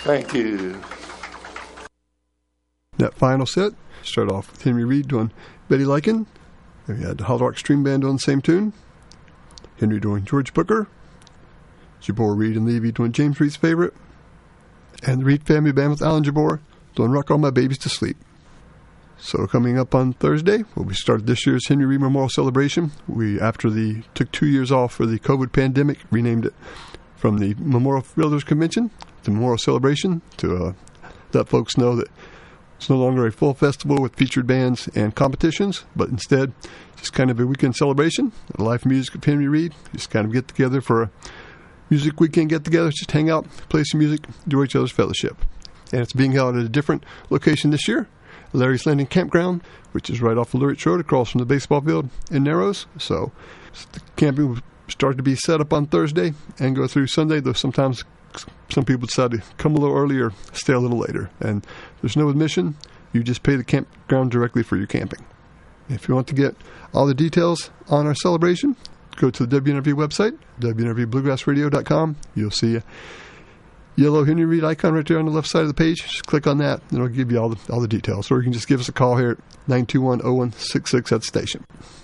Thank you. That final set, start off with Henry Reed doing Betty Lycan. Then we had the Hot Rock String Band doing the same tune. Henry doing George Booker. Jabor, Reed, and Levy doing James Reed's favorite. And the Reed Family Band with Alan Jabor doing Rock All My Babies to Sleep. So coming up on Thursday, we started this year's Henry Reed Memorial Celebration. We, took 2 years off for the COVID pandemic, renamed it from the Memorial Realtors Convention to Memorial Celebration to let folks know that it's no longer a full festival with featured bands and competitions, but instead just kind of a weekend celebration, the life and music of Henry Reed. Just kind of get together for a music weekend get-together, just hang out, play some music, do each other's fellowship. And it's being held at a different location this year, Larry's Landing Campground, which is right off of Lurich Road across from the baseball field in Narrows. So the camping will start to be set up on Thursday and go through Sunday, though sometimes some people decide to come a little earlier, stay a little later. And there's no admission. You just pay the campground directly for your camping. If you want to get all the details on our celebration, go to the WNRV website, WNRVBluegrassRadio.com. You'll see a yellow Henry Reed icon right there on the left side of the page. Just click on that, and it'll give you all the details. Or you can just give us a call here at 921-0166 at the station.